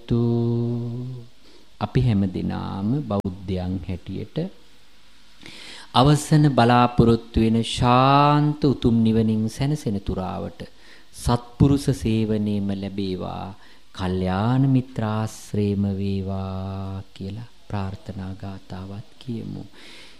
හේතු. අපි හැමදිනාම බෞද්ධයන් හැටියට අවසන බලාපොරොත්තු වෙන ශාන්ත උතුම් නිවනින් සැනසෙන තුරාවට සත්පුරුෂ සේවනයේම ලැබේවා, කල්යාණ මිත්‍රාශ්‍රේම වේවා කියලා ප්‍රාර්ථනා ගාතාවත් කියමු.